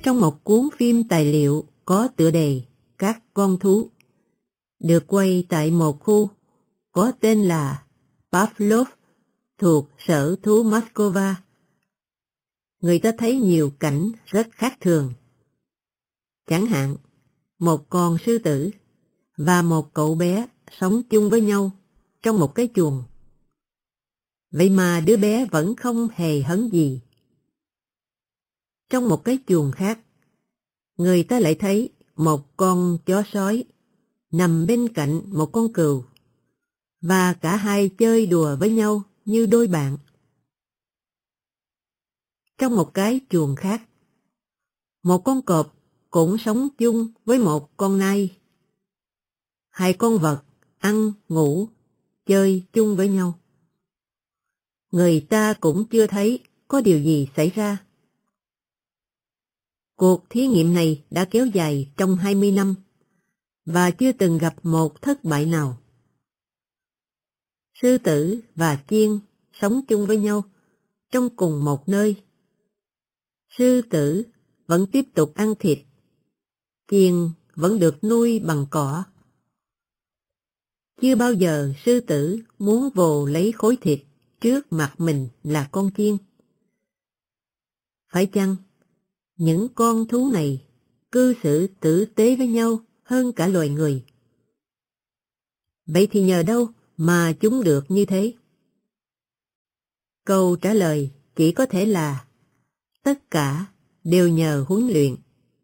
trong một cuốn phim tài liệu có tựa đề Các con thú, được quay tại một khu có tên là Pavlov thuộc sở thú Moscow. Người ta thấy nhiều cảnh rất khác thường. Chẳng hạn, một con sư tử và một cậu bé sống chung với nhau trong một cái chuồng. Vậy mà đứa bé vẫn không hề hấn gì. Trong một cái chuồng khác, người ta lại thấy một con chó sói nằm bên cạnh một con cừu, và cả hai chơi đùa với nhau như đôi bạn. Trong một cái chuồng khác, một con cọp cũng sống chung với một con nai. Hai con vật ăn, ngủ, chơi chung với nhau. Người ta cũng chưa thấy có điều gì xảy ra. Cuộc thí nghiệm này đã kéo dài trong 20 năm và chưa từng gặp một thất bại nào. Sư tử và chiên sống chung với nhau trong cùng một nơi. Sư tử vẫn tiếp tục ăn thịt, chiên vẫn được nuôi bằng cỏ. Chưa bao giờ sư tử muốn vồ lấy khối thịt trước mặt mình là con chiên. Phải chăng những con thú này cư xử tử tế với nhau hơn cả loài người? Vậy thì nhờ đâu mà chúng được như thế? Câu trả lời chỉ có thể là tất cả đều nhờ huấn luyện.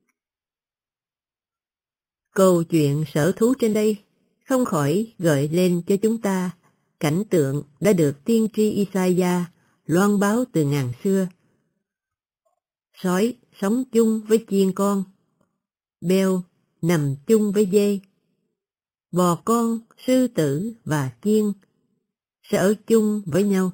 Câu chuyện sở thú trên đây không khỏi gợi lên cho chúng ta cảnh tượng đã được tiên tri Isaiah loan báo từ ngàn xưa. Sói sống chung với chiên con, beo nằm chung với dê, bò con, sư tử và chiên sẽ ở chung với nhau.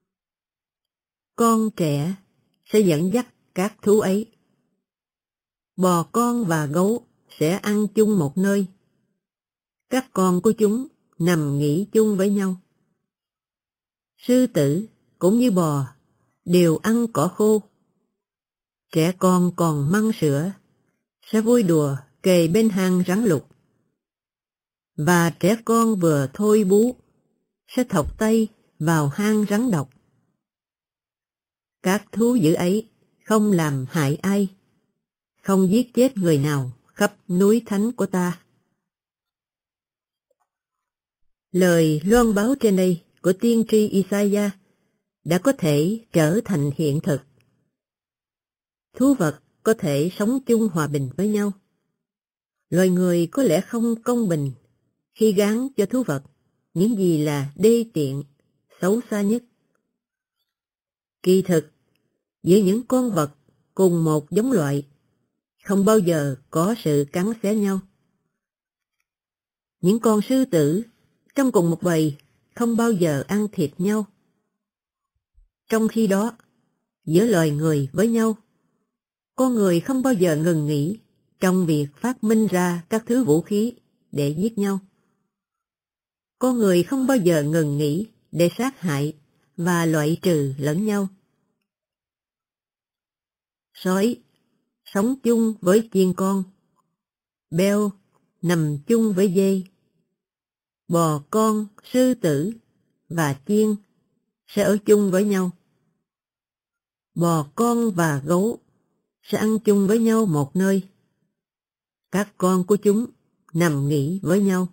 Con trẻ sẽ dẫn dắt các thú ấy. Bò con và gấu sẽ ăn chung một nơi. Các con của chúng nằm nghỉ chung với nhau. Sư tử cũng như bò đều ăn cỏ khô. Trẻ con còn măng sữa sẽ vui đùa kề bên hang rắn lục. Và trẻ con vừa thôi bú sẽ thọc tay vào hang rắn độc. Các thú dữ ấy không làm hại ai, không giết chết người nào khắp núi thánh của ta. Lời loan báo trên đây của tiên tri Isaiah đã có thể trở thành hiện thực. Thú vật có thể sống chung hòa bình với nhau. Loài người có lẽ không công bình khi gán cho thú vật những gì là đê tiện, xấu xa nhất. Kỳ thực, giữa những con vật cùng một giống loại, không bao giờ có sự cắn xé nhau. Những con sư tử trong cùng một bầy không bao giờ ăn thịt nhau. Trong khi đó, giữa loài người với nhau, con người không bao giờ ngừng nghỉ trong việc phát minh ra các thứ vũ khí để giết nhau. Con người không bao giờ ngừng nghỉ để sát hại và loại trừ lẫn nhau. Sói sống chung với chiên con, beo nằm chung với dê, bò con, sư tử và chiên sẽ ở chung với nhau. Bò con và gấu sẽ ăn chung với nhau một nơi. Các con của chúng nằm nghỉ với nhau.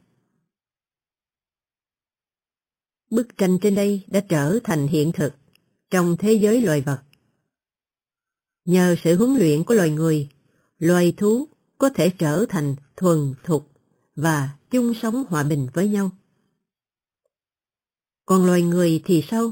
Bức tranh trên đây đã trở thành hiện thực trong thế giới loài vật. Nhờ sự huấn luyện của loài người, loài thú có thể trở thành thuần thục và chung sống hòa bình với nhau. Còn loài người thì sao?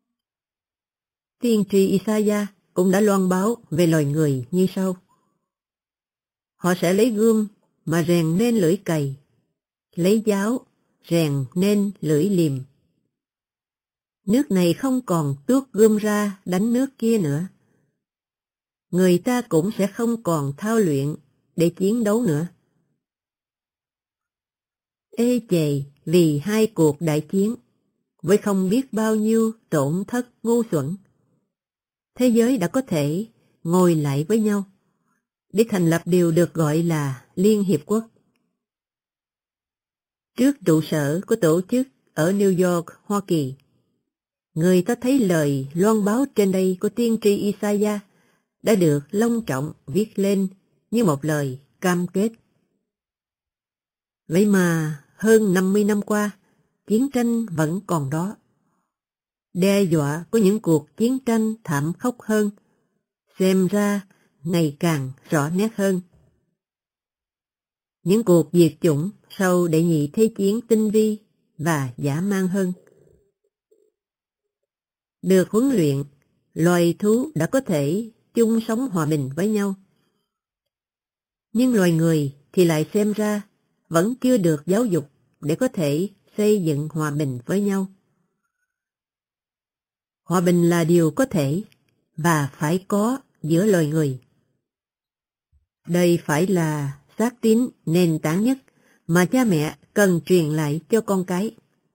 Tiên tri Isaiah cũng đã loan báo về loài người như sau. Họ sẽ lấy gươm mà rèn nên lưỡi cày, lấy giáo rèn nên lưỡi liềm. Nước này không còn tuốt gươm ra đánh nước kia nữa. Người ta cũng sẽ không còn thao luyện để chiến đấu nữa. Ê chề vì hai cuộc đại chiến, với không biết bao nhiêu tổn thất ngu xuẩn, thế giới đã có thể ngồi lại với nhau, để thành lập điều được gọi là Liên Hiệp Quốc. Trước trụ sở của tổ chức ở New York, Hoa Kỳ, người ta thấy lời loan báo trên đây của tiên tri Isaiah đã được long trọng viết lên như một lời cam kết. Vậy mà hơn 50 năm qua, chiến tranh vẫn còn đó. Đe dọa của những cuộc chiến tranh thảm khốc hơn, xem ra ngày càng rõ nét hơn. Những cuộc diệt chủng sau Đệ nhị Thế chiến tinh vi và dã man hơn. Được huấn luyện, loài thú đã có thể chung sống hòa bình với nhau. Nhưng loài người thì lại xem ra vẫn chưa được giáo dục để có thể xây dựng hòa bình với nhau. Hòa bình là điều có thể và phải có giữa loài người. Đây phải là xác tín nền tảng nhất mà cha mẹ cần truyền lại cho con cái.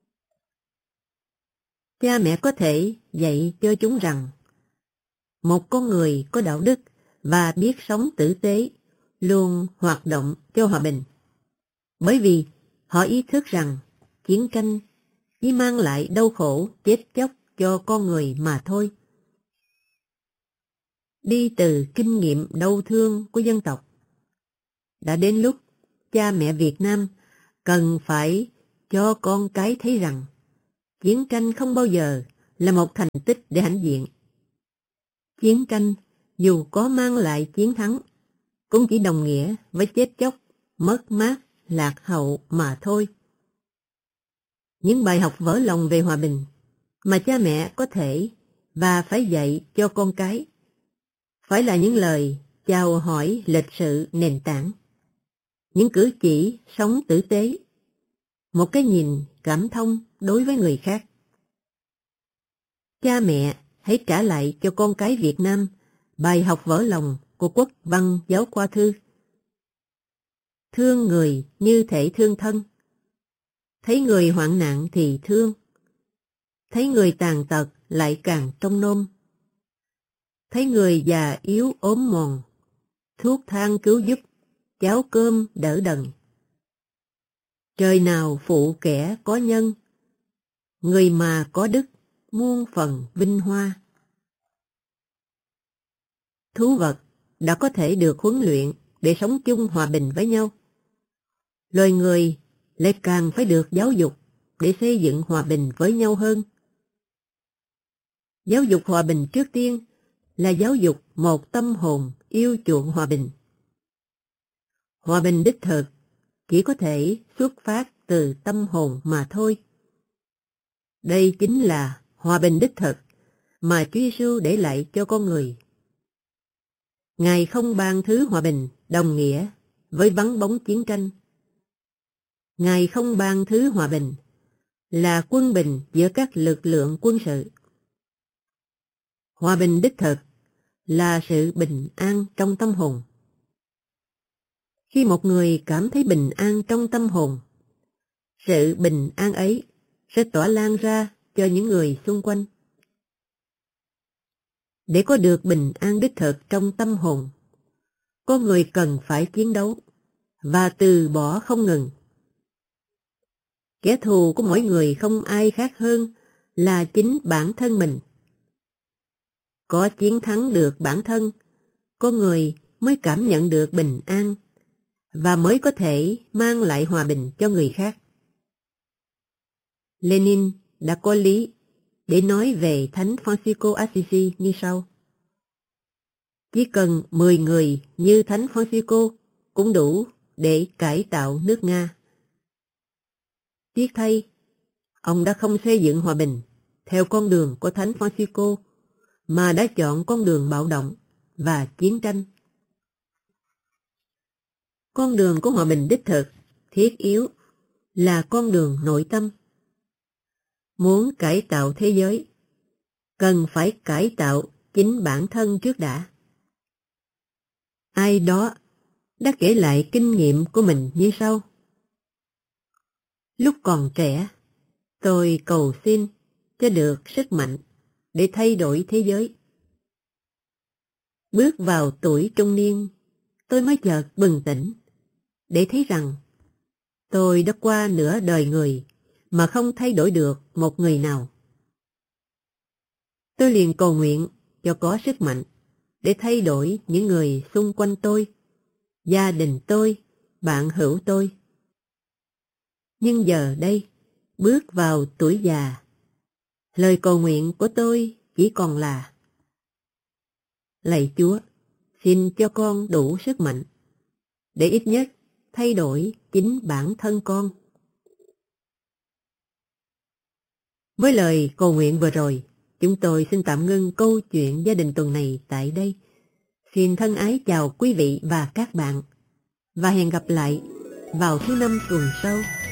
Cha mẹ có thể dạy cho chúng rằng một con người có đạo đức và biết sống tử tế luôn hoạt động cho hòa bình. Bởi vì họ ý thức rằng chiến tranh chỉ mang lại đau khổ, chết chóc cho con người mà thôi. Đi từ kinh nghiệm đau thương của dân tộc, đã đến lúc cha mẹ Việt Nam cần phải cho con cái thấy rằng chiến tranh không bao giờ là một thành tích để hãnh diện. Chiến tranh dù có mang lại chiến thắng, cũng chỉ đồng nghĩa với chết chóc, mất mát, lạc hậu mà thôi. Những bài học vỡ lòng về hòa bình mà cha mẹ có thể và phải dạy cho con cái phải là những lời chào hỏi lịch sự nền tảng, những cử chỉ sống tử tế, một cái nhìn cảm thông đối với người khác. Cha mẹ hãy trả lại cho con cái Việt Nam bài học vỡ lòng của Quốc văn Giáo khoa thư. Thương người như thể thương thân. Thấy người hoạn nạn thì thương. Thấy người tàn tật lại càng trông nom. Thấy người già yếu ốm mòn, thuốc thang cứu giúp, cháo cơm đỡ đần. Trời nào phụ kẻ có nhân, người mà có đức muôn phần vinh hoa. Thú vật đã có thể được huấn luyện để sống chung hòa bình với nhau. Loài người lại càng phải được giáo dục để xây dựng hòa bình với nhau hơn. Giáo dục hòa bình trước tiên là giáo dục một tâm hồn yêu chuộng hòa bình. Hòa bình đích thực chỉ có thể xuất phát từ tâm hồn mà thôi. Đây chính là hòa bình đích thực mà Chúa Giêsu để lại cho con người. Ngài không ban thứ hòa bình đồng nghĩa với vắng bóng chiến tranh. Ngài không ban thứ hòa bình là quân bình giữa các lực lượng quân sự. Hòa bình đích thực là sự bình an trong tâm hồn. Khi một người cảm thấy bình an trong tâm hồn, sự bình an ấy sẽ tỏa lan ra cho những người xung quanh. Để có được bình an đích thực trong tâm hồn, con người cần phải chiến đấu và từ bỏ không ngừng. Kẻ thù của mỗi người không ai khác hơn là chính bản thân mình. Có chiến thắng được bản thân, con người mới cảm nhận được bình an và mới có thể mang lại hòa bình cho người khác. Lenin đã có lý để nói về Thánh Francisco Assisi như sau. Chỉ cần 10 người như Thánh Francisco cũng đủ để cải tạo nước Nga. Tiếc thay, ông đã không xây dựng hòa bình theo con đường của Thánh Francisco, mà đã chọn con đường bạo động và chiến tranh. Con đường của hòa bình đích thực, thiết yếu là con đường nội tâm. Muốn cải tạo thế giới, cần phải cải tạo chính bản thân trước đã. Ai đó đã kể lại kinh nghiệm của mình như sau. Lúc còn trẻ, tôi cầu xin cho được sức mạnh để thay đổi thế giới. Bước vào tuổi trung niên, tôi mới chợt bừng tỉnh, để thấy rằng tôi đã qua nửa đời người mà không thay đổi được một người nào. Tôi liền cầu nguyện cho có sức mạnh để thay đổi những người xung quanh tôi, gia đình tôi, bạn hữu tôi. Nhưng giờ đây, bước vào tuổi già, lời cầu nguyện của tôi chỉ còn là: lạy Chúa, xin cho con đủ sức mạnh để ít nhất thay đổi chính bản thân con. Với lời cầu nguyện vừa rồi, chúng tôi xin tạm ngưng câu chuyện gia đình tuần này tại đây. Xin thân ái chào quý vị và các bạn, và hẹn gặp lại vào thứ Năm tuần sau.